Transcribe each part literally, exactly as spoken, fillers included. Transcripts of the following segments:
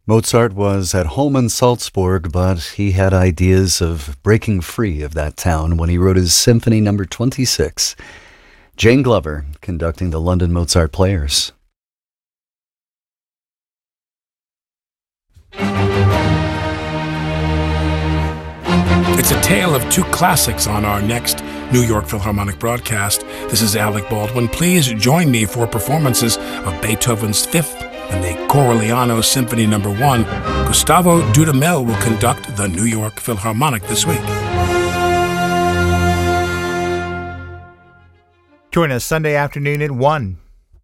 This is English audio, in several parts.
Mozart was at home in Salzburg, but he had ideas of breaking free of that town when he wrote his Symphony Number twenty-six. Jane Glover conducting the London Mozart Players. It's a tale of two classics on our next New York Philharmonic broadcast. This is Alec Baldwin. Please join me for performances of Beethoven's Fifth and the Corigliano Symphony Number One. Gustavo Dudamel will conduct the New York Philharmonic this week. Join us Sunday afternoon at one.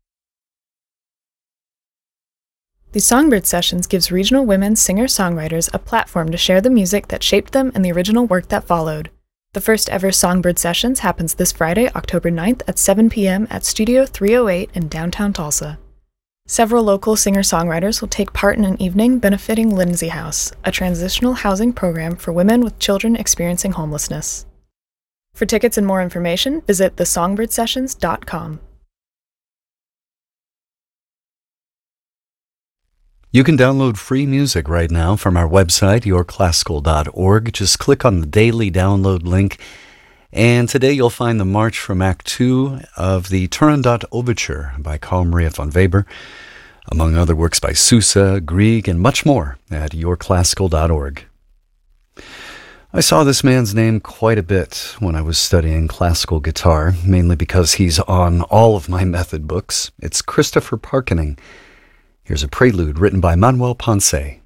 The Songbird Sessions gives regional women singer-songwriters a platform to share the music that shaped them and the original work that followed. The first ever Songbird Sessions happens this Friday, October ninth at seven p.m. at Studio three oh eight in downtown Tulsa. Several local singer-songwriters will take part in an evening benefiting Lindsay House, a transitional housing program for women with children experiencing homelessness. For tickets and more information, visit the songbird sessions dot com. You can download free music right now from our website, your classical dot org. Just click on the daily download link. And today you'll find the March from Act two of the Turandot Overture by Carl Maria von Weber, among other works by Sousa, Grieg, and much more at your classical dot org. I saw this man's name quite a bit when I was studying classical guitar, mainly because he's on all of my method books. It's Christopher Parkening. Here's a prelude written by Manuel Ponce.